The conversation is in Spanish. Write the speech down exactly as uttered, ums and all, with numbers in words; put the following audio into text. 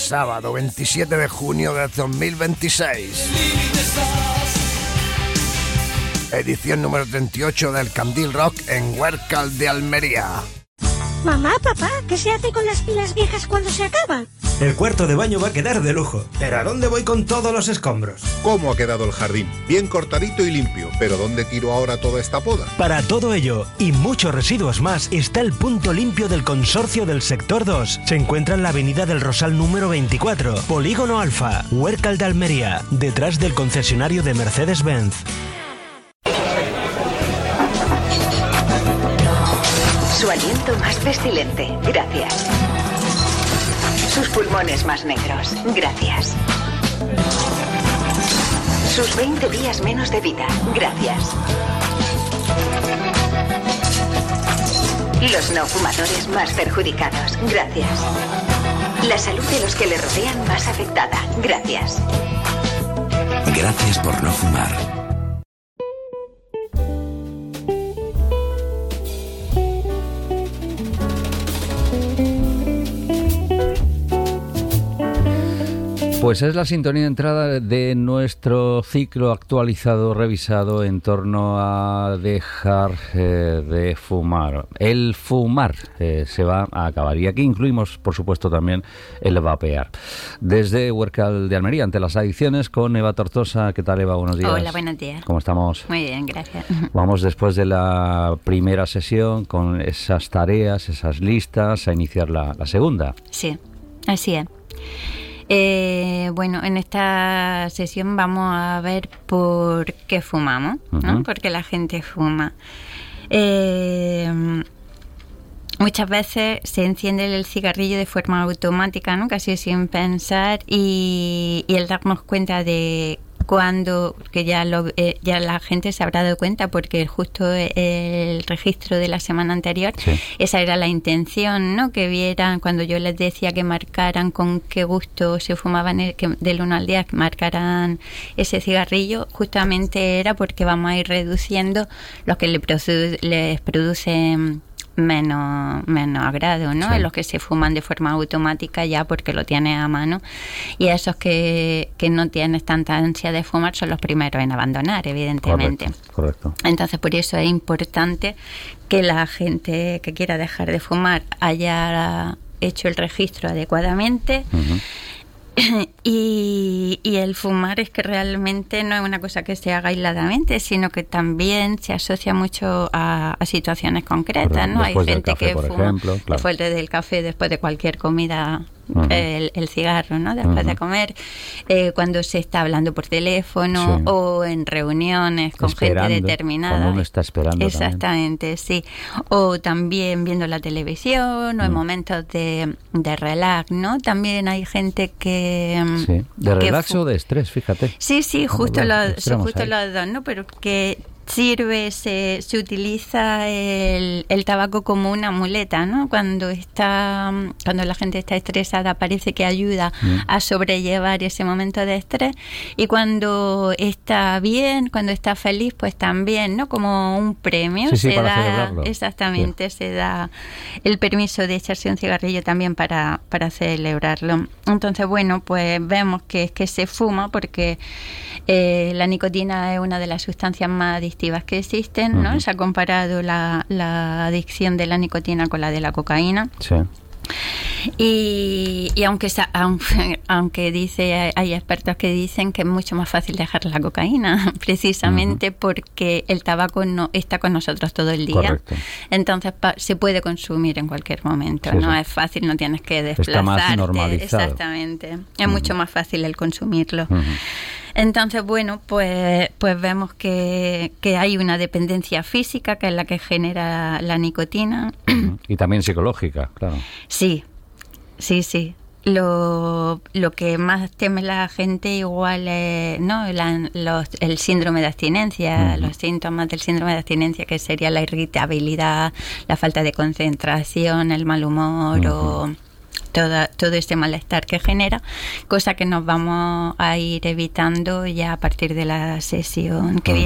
sábado veintisiete de junio de dos mil veintiséis. Edición número treinta y ocho del Candil Rock en Huércal de Almería. Mamá, papá, ¿qué se hace con las pilas viejas cuando se acaban? El cuarto de baño va a quedar de lujo. ¿Pero a dónde voy con todos los escombros? ¿Cómo ha quedado el jardín? Bien cortadito y limpio. ¿Pero dónde tiro ahora toda esta poda? Para todo ello y muchos residuos más está el punto limpio del Consorcio del Sector dos. Se encuentra en la avenida del Rosal número veinticuatro, Polígono Alfa, Huércal de Almería, detrás del concesionario de Mercedes-Benz. Su aliento más pestilente, gracias. Sus pulmones más negros, gracias. Sus veinte días menos de vida, gracias. Los no fumadores más perjudicados, gracias. La salud de los que le rodean más afectada, gracias. Gracias por no fumar. Pues es la sintonía de entrada de nuestro ciclo actualizado, revisado en torno a dejar eh, de fumar. El fumar eh, se va a acabar y aquí incluimos, por supuesto, también el vapear. Desde Huércal de Almería, ante las adicciones, con Eva Tortosa. ¿Qué tal, Eva? Buenos días. Hola, buenos días. ¿Cómo estamos? Muy bien, gracias. Vamos después de la primera sesión con esas tareas, esas listas, a iniciar la, la segunda. Sí, así es. Eh, bueno, en esta sesión vamos a ver por qué fumamos, ¿no? Uh-huh. Por qué la gente fuma. Eh, muchas veces se enciende el cigarrillo de forma automática, ¿no? Casi sin pensar, y, y el darnos cuenta de cuando, que ya lo, eh, ya la gente se habrá dado cuenta, porque justo el registro de la semana anterior, sí. Esa era la intención, ¿no? Que vieran, cuando yo les decía que marcaran con qué gusto se fumaban, el, que del uno al diez, que marcaran ese cigarrillo, justamente era porque vamos a ir reduciendo los que le produ- les producen menos menos agrado, ¿no? Sí. Los que se fuman de forma automática ya porque lo tienes a mano, y esos que, que no tienes tanta ansia de fumar son los primeros en abandonar, evidentemente. Correcto, correcto. Entonces, por eso es importante que la gente que quiera dejar de fumar haya hecho el registro adecuadamente. Uh-huh. Y, y el fumar es que realmente no es una cosa que se haga aisladamente, sino que también se asocia mucho a, a situaciones concretas, ¿no? Hay gente café, que fuma ejemplo, claro. Después del café, después de cualquier comida, uh-huh. el, el cigarro, ¿no? Después uh-huh. de comer, eh, cuando se está hablando por teléfono, sí. O en reuniones con esperando, gente determinada. Cuando uno está esperando. Exactamente, también. Sí. O también viendo la televisión, uh-huh. o en momentos de, de relax, ¿no? También hay gente que sí. ¿De relax fu- o de estrés? Fíjate. Sí, sí, justo, los, justo los dos, ¿no? Pero que sirve, se, se utiliza el, el tabaco como una muleta, ¿no? Cuando está, cuando la gente está estresada, parece que ayuda mm. a sobrellevar ese momento de estrés, y cuando está bien, cuando está feliz, pues también, ¿no? Como un premio, sí, sí, se para da, celebrarlo. Exactamente, sí. se da el permiso de echarse un cigarrillo también para, para celebrarlo. Entonces, bueno, pues vemos que es que se fuma porque eh, la nicotina es una de las sustancias más adictivas que existen, ¿no? Uh-huh. Se ha comparado la, la adicción de la nicotina con la de la cocaína. Sí. Y, y aunque, aunque aunque dice hay expertos que dicen que es mucho más fácil dejar la cocaína, precisamente uh-huh. porque el tabaco no está con nosotros todo el día. Correcto. Entonces pa, se puede consumir en cualquier momento, sí, no sí. Es fácil, no tienes que desplazarte. Está más normalizado. Exactamente, es uh-huh. mucho más fácil el consumirlo. Uh-huh. Entonces, bueno, pues, pues vemos que, que hay una dependencia física, que es la que genera la nicotina. Y también psicológica, claro. Sí, sí, sí. Lo, lo que más teme la gente igual es, ¿no? La, los, el síndrome de abstinencia, uh-huh. los síntomas del síndrome de abstinencia, que sería la irritabilidad, la falta de concentración, el mal humor uh-huh. o... Todo, todo este malestar que genera, cosa que nos vamos a ir evitando ya a partir de la sesión que viene.